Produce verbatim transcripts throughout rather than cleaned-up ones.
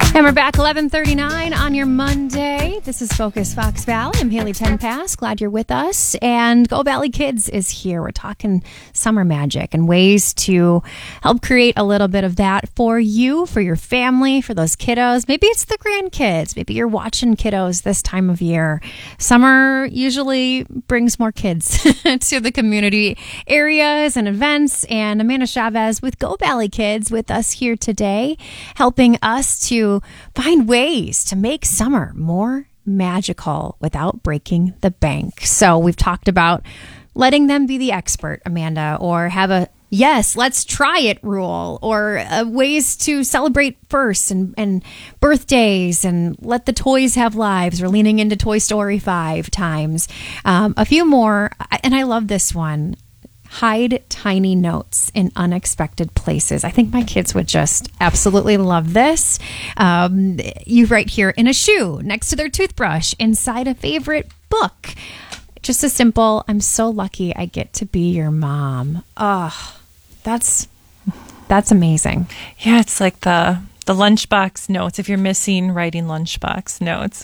And we're back eleven thirty-nine on your Monday. This is Focus Fox Valley. I'm Haley Tenpass. Glad you're with us. And Go Valley Kids is here. We're talking summer magic and ways to help create a little bit of that for you, for your family, for those kiddos. Maybe it's the grandkids. Maybe you're watching kiddos this time of year. Summer usually brings more kids to the community areas and events. And Amanda Chavez with Go Valley Kids with us here today, helping us to find ways to make summer more magical without breaking the bank. So we've talked about letting them be the expert, Amanda, or have a yes, let's try it rule, or uh, ways to celebrate first and, and birthdays and let the toys have lives, or leaning into Toy Story five times. Um, a few more, and I love this one. Hide tiny notes in unexpected places. I think my kids would just absolutely love this. Um, you write here in a shoe, next to their toothbrush, inside a favorite book. Just a simple, I'm so lucky I get to be your mom. Oh, that's that's amazing. Yeah, it's like the the lunchbox notes. If you're missing writing lunchbox notes,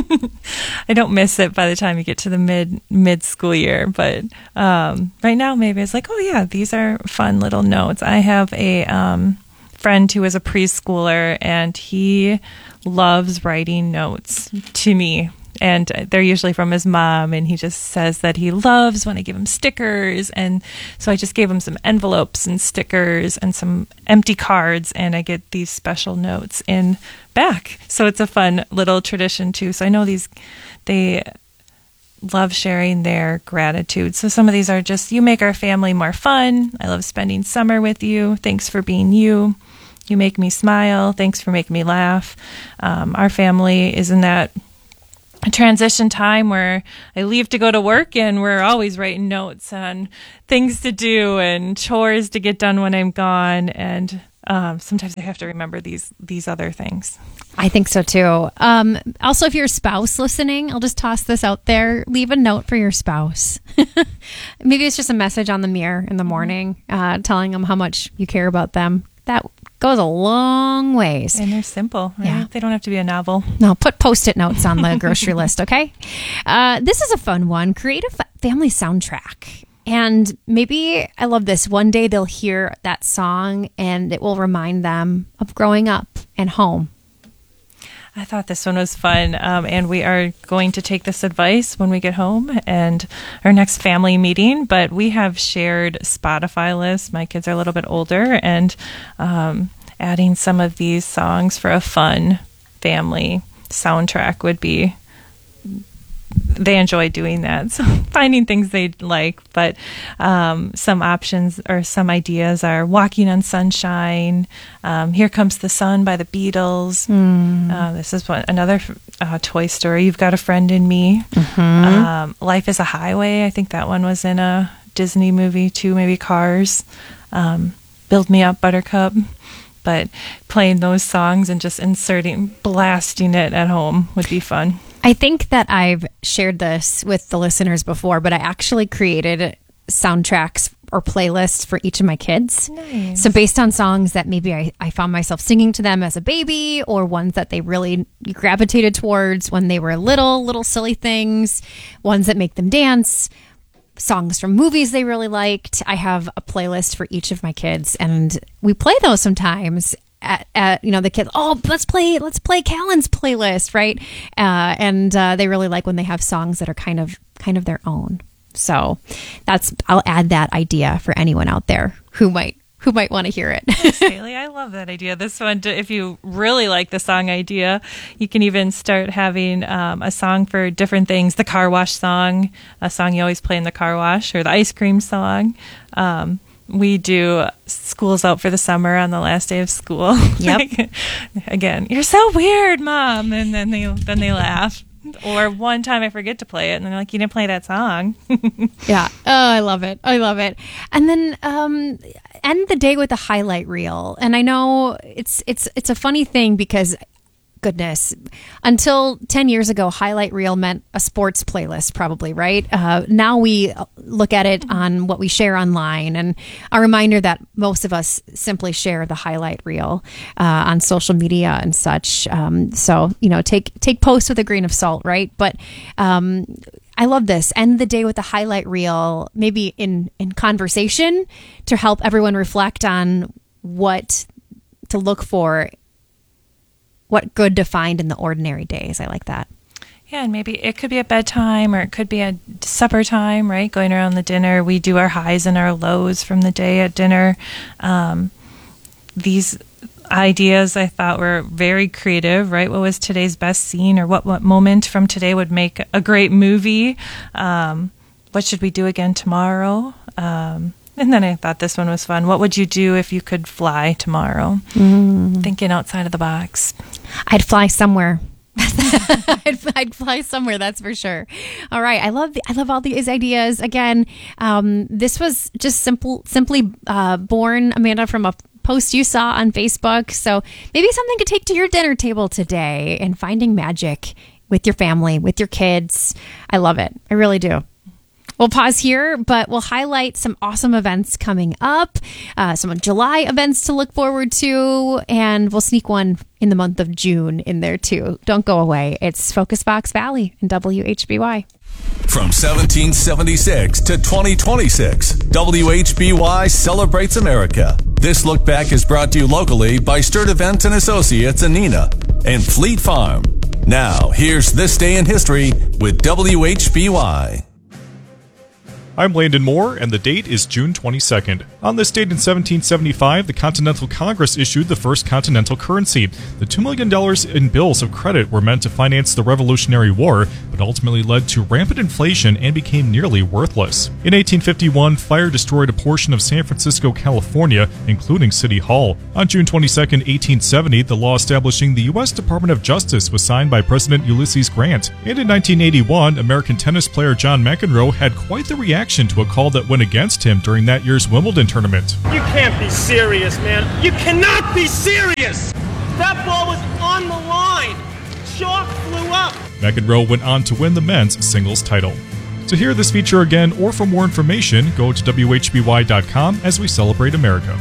I don't miss it by the time you get to the mid mid school year. But um, right now, maybe it's like, oh yeah, these are fun little notes. I have a um, friend who is a preschooler, and he loves writing notes to me. And they're usually from his mom, and he just says that he loves when I give him stickers. And so I just gave him some envelopes and stickers and some empty cards, and I get these special notes in back. So it's a fun little tradition too. So I know these, they love sharing their gratitude. So some of these are just, you make our family more fun. I love spending summer with you. Thanks for being you. You make me smile. Thanks for making me laugh. Um, our family is in that a transition time where I leave to go to work, and we're always writing notes on things to do and chores to get done when I'm gone. And um, sometimes I have to remember these these other things. I think so too. Um, also, if you're a spouse listening, I'll just toss this out there. Leave a note for your spouse. Maybe it's just a message on the mirror in the morning, uh, telling them how much you care about them. That goes a long ways. And they're simple, right? Yeah. They don't have to be a novel. No, put Post-it notes on the grocery list, okay? Uh, this is a fun one. Create a fa- family soundtrack. And maybe, I love this, one day they'll hear that song and it will remind them of growing up and home. I thought this one was fun, um, and we are going to take this advice when we get home and our next family meeting, but we have shared Spotify lists. My kids are a little bit older, and um, adding some of these songs for a fun family soundtrack would be, they enjoy doing that. So finding things they like, but um, some options or some ideas are Walking on Sunshine, um, Here Comes the Sun by the Beatles. Mm. Uh, this is one, another uh, Toy Story, You've Got a Friend in Me. Mm-hmm. Um, Life is a Highway. I think that one was in a Disney movie too, maybe Cars. Um, Build Me Up, Buttercup. But playing those songs and just inserting, blasting it at home would be fun. I think that I've shared this with the listeners before, but I actually created soundtracks or playlists for each of my kids. Nice. So based on songs that maybe I, I found myself singing to them as a baby, or ones that they really gravitated towards when they were little, little silly things, ones that make them dance, songs from movies they really liked. I have a playlist for each of my kids, and we play those sometimes. At, at you know the kids, oh let's play let's play Callan's playlist, right? Uh, and uh, they really like when they have songs that are kind of kind of their own. So that's, I'll add that idea for anyone out there who might who might want to hear it. Haley, I love that idea. This one, if you really like the song idea, you can even start having um, a song for different things. The car wash song, a song you always play in the car wash, or the ice cream song. Um, We do School's Out for the Summer on the last day of school. Yep. Again, you're so weird, Mom. And then they then they laugh. Or one time I forget to play it, and they're like, you didn't play that song. Yeah. Oh, I love it. I love it. And then um, end the day with a highlight reel. And I know it's it's it's a funny thing because goodness. Until ten years ago, highlight reel meant a sports playlist, probably, right? Uh, now we look at it on what we share online, and a reminder that most of us simply share the highlight reel uh, on social media and such. Um, so, you know, take take posts with a grain of salt, right? But um, I love this. End the day with a highlight reel, maybe in, in conversation, to help everyone reflect on what to look for, what good to find in the ordinary days. I like that. Yeah, and maybe it could be at bedtime or it could be at supper time, right? Going around the dinner. We do our highs and our lows from the day at dinner. Um, these ideas I thought were very creative, right? What was today's best scene, or what, what moment from today would make a great movie? Um, what should we do again tomorrow? Um, and then I thought this one was fun. What would you do if you could fly tomorrow? Mm. Thinking outside of the box. I'd fly somewhere. I'd, I'd fly somewhere, that's for sure. All right, I love the, I love all these ideas. Again, um, this was just simple, simply uh, born, Amanda, from a post you saw on Facebook. So maybe something to take to your dinner table today, and finding magic with your family, with your kids. I love it. I really do. We'll pause here, but we'll highlight some awesome events coming up, uh, some July events to look forward to, and we'll sneak one in the month of June in there too. Don't go away. It's Focus Fox Valley and W H B Y. From seventeen seventy-six to twenty twenty-six, W H B Y celebrates America. This look back is brought to you locally by Sturt Events and Associates in Neenah and Fleet Farm. Now, here's This Day in History with W H B Y. I'm Landon Moore, and the date is June twenty-second. On this date in seventeen seventy-five, the Continental Congress issued the first continental currency. The two million dollars in bills of credit were meant to finance the Revolutionary War, but ultimately led to rampant inflation and became nearly worthless. In eighteen fifty-one, fire destroyed a portion of San Francisco, California, including City Hall. On June twenty-second, eighteen seventy, the law establishing the U S Department of Justice was signed by President Ulysses Grant. And in nineteen eighty-one, American tennis player John McEnroe had quite the reaction to a call that went against him during that year's Wimbledon tournament. You can't be serious, man. You cannot be serious! That ball was on the line. Chalk flew up. McEnroe went on to win the men's singles title. To hear this feature again or for more information, go to W H B Y dot com as we celebrate America.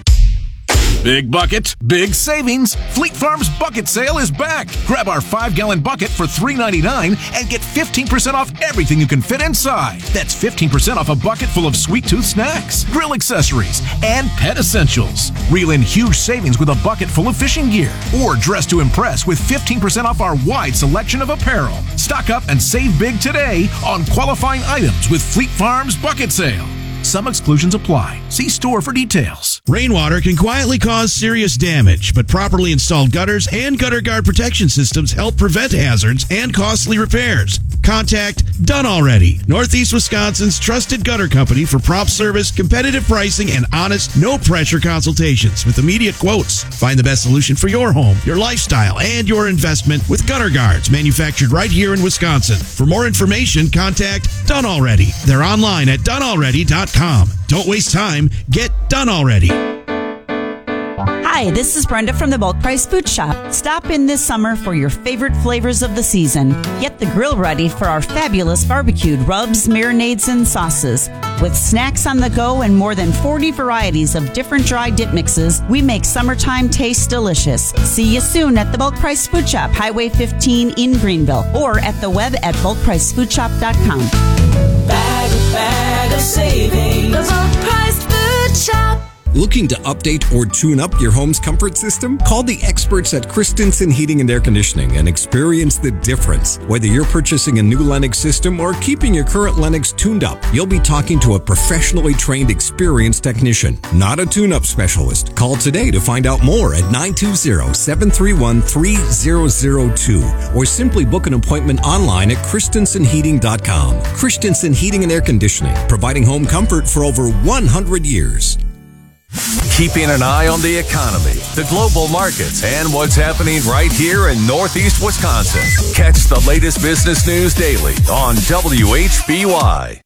Big bucket, big savings. Fleet Farm's bucket sale is back. Grab our five-gallon bucket for three ninety-nine and get fifteen percent off everything you can fit inside. That's fifteen percent off a bucket full of sweet tooth snacks, grill accessories, and pet essentials. Reel in huge savings with a bucket full of fishing gear, or dress to impress with fifteen percent off our wide selection of apparel. Stock up and save big today on qualifying items with Fleet Farm's bucket sale. Some exclusions apply. See store for details. Rainwater can quietly cause serious damage, but properly installed gutters and gutter guard protection systems help prevent hazards and costly repairs. Contact Done Already, Northeast Wisconsin's trusted gutter company for prompt service, competitive pricing, and honest, no-pressure consultations with immediate quotes. Find the best solution for your home, your lifestyle, and your investment with gutter guards manufactured right here in Wisconsin. For more information, contact Done Already. They're online at done already dot com. Don't waste time. Get Done Already. Hi, this is Brenda from the Bulk Price Food Shop. Stop in this summer for your favorite flavors of the season. Get the grill ready for our fabulous barbecued rubs, marinades, and sauces. With snacks on the go and more than forty varieties of different dry dip mixes, we make summertime taste delicious. See you soon at the Bulk Price Food Shop, Highway fifteen in Greenville, or at the web at bulk price food shop dot com. Bag, bag of savings. The Bulk Price Food Shop. Looking to update or tune up your home's comfort system? Call the experts at Christensen Heating and Air Conditioning and experience the difference. Whether you're purchasing a new Lennox system or keeping your current Lennox tuned up, you'll be talking to a professionally trained, experienced technician, not a tune-up specialist. Call today to find out more at nine two zero, seven three one, three zero zero two or simply book an appointment online at Christensen Heating dot com. Christensen Heating and Air Conditioning, providing home comfort for over one hundred years. Keeping an eye on the economy, the global markets, and what's happening right here in Northeast Wisconsin. Catch the latest business news daily on W H B Y.